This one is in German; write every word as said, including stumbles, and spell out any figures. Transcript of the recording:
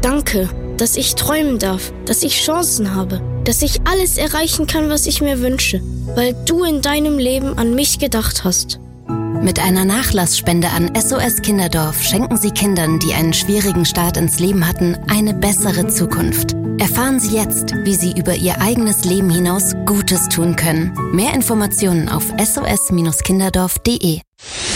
Danke, dass ich träumen darf, dass ich Chancen habe, dass ich alles erreichen kann, was ich mir wünsche, weil du in deinem Leben an mich gedacht hast. Mit einer Nachlassspende an S O S Kinderdorf schenken Sie Kindern, die einen schwierigen Start ins Leben hatten, eine bessere Zukunft. Erfahren Sie jetzt, wie Sie über Ihr eigenes Leben hinaus Gutes tun können. Mehr Informationen auf s o s Kinderdorf punkt de.